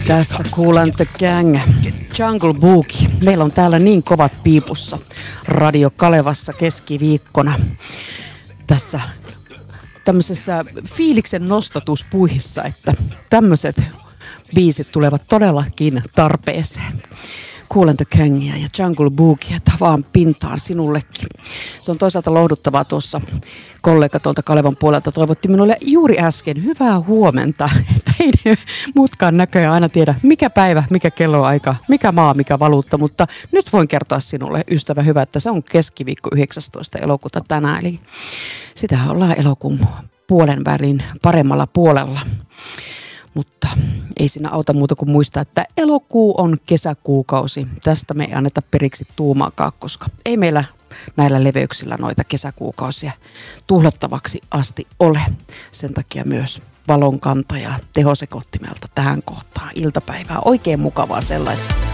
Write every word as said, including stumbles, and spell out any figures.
Tässä kuulen The Gang, Jungle Boogie. Meillä on täällä niin kovat piipussa Radio Kalevassa keskiviikkona. Tässä tämmöisessä fiiliksen nostatuspuihissa, että tämmöiset biisit tulevat todellakin tarpeeseen. Kuulen The Gangia ja Jungle Boogie tavaan pintaan sinullekin. Se on toisaalta lohduttavaa tuossa. Kollega tuolta Kalevan puolelta toivotti minulle juuri äsken hyvää huomenta. Että ei ne muutkaan näköjään aina tiedä, mikä päivä, mikä kelloaika, mikä maa, mikä valuutta. Mutta nyt voin kertoa sinulle, ystävä hyvä, että se on keskiviikko yhdeksästoista elokuuta tänään. Eli sitähän ollaan elokuun puolen välin paremmalla puolella. Mutta ei siinä auta muuta kuin muistaa, että elokuu on kesäkuukausi. Tästä me ei anneta periksi tuumaakaan, koska ei meillä näillä leveyksillä noita kesäkuukausia tuhlattavaksi asti ole. Sen takia myös valonkantaja tehosekottimelta tähän kohtaan iltapäivää. Oikein mukavaa sellaista.